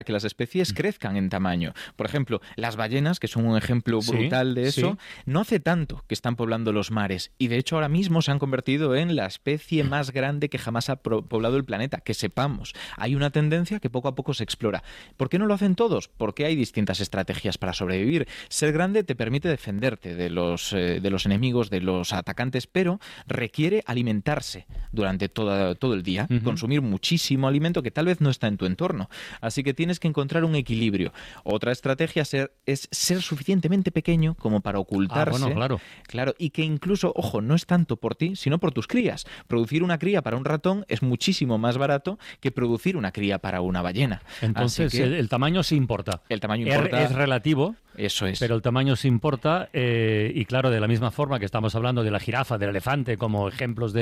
que las especies crezcan en tamaño. Por ejemplo, las ballenas, que son un ejemplo brutal de eso, no hace tanto que están poblando los mares y de hecho ahora mismo se han convertido en la especie más grande que jamás ha poblado el planeta, que sepamos. Hay una tendencia que poco a poco se explora. ¿Por qué no lo hacen todos? Porque hay distintas estrategias para sobrevivir. Ser grande te permite defenderte de los enemigos, de los atacantes, pero requiere alimentarse durante todo el día, consumir muchísimo alimento que tal vez no está en tu entorno. Así que tienes que encontrar un equilibrio. Otra estrategia es ser suficientemente pequeño como para ocultarse. Claro, y que incluso, ojo, no es tanto por ti, sino por tus crías. Producir una cría para un ratón es muchísimo más barato que producir una cría para una ballena. Entonces, el tamaño sí importa. El tamaño importa. Es relativo. Eso es. Pero el tamaño sí importa y claro, de la misma forma que estamos hablando de la jirafa, del elefante, como ejemplos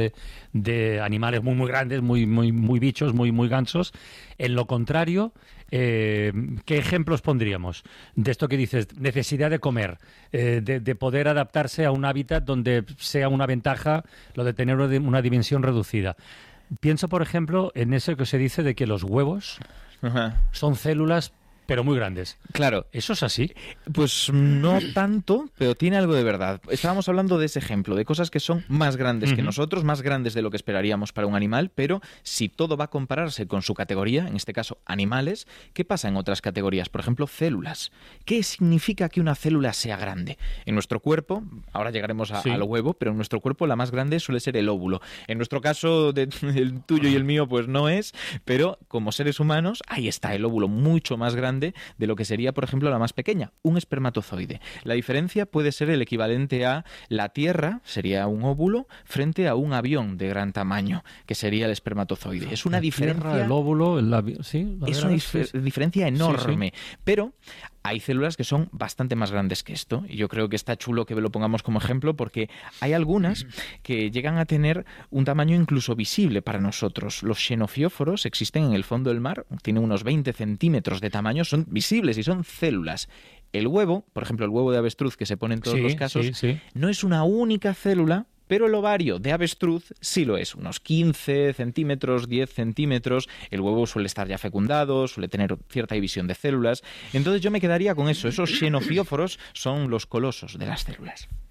de animales muy grandes, muy bichos, muy gansos, en lo contrario, ¿qué ejemplos pondríamos? De esto que dices, necesidad de comer, de poder adaptarse a un hábitat donde sea una ventaja lo de tener una dimensión reducida. Pienso, por ejemplo, en eso que se dice de que los huevos son células pero muy grandes. Claro. ¿Eso es así? Pues no tanto, pero tiene algo de verdad. Estábamos hablando de ese ejemplo, de cosas que son más grandes que nosotros, más grandes de lo que esperaríamos para un animal, pero si todo va a compararse con su categoría, en este caso animales, ¿qué pasa en otras categorías? Por ejemplo, células. ¿Qué significa que una célula sea grande? En nuestro cuerpo, ahora llegaremos al huevo, pero en nuestro cuerpo la más grande suele ser el óvulo. En nuestro caso, el tuyo y el mío, pues no es, pero como seres humanos, ahí está el óvulo mucho más grande de lo que sería, por ejemplo, la más pequeña, un espermatozoide. La diferencia puede ser el equivalente a la Tierra, sería un óvulo, frente a un avión de gran tamaño, que sería el espermatozoide. Es una diferencia... Tierra, el óvulo, el avión... Sí, es una diferencia enorme, pero hay células que son bastante más grandes que esto, y yo creo que está chulo que lo pongamos como ejemplo, porque hay algunas que llegan a tener un tamaño incluso visible para nosotros. Los xenofióforos existen en el fondo del mar, tienen unos 20 centímetros de tamaño, son visibles y son células. El huevo, por ejemplo, el huevo de avestruz que se pone en todos los casos, no es una única célula, pero el ovario de avestruz sí lo es, unos 15 centímetros, 10 centímetros. El huevo suele estar ya fecundado, suele tener cierta división de células. Entonces yo me quedaría con eso. Esos xenofióforos son los colosos de las células.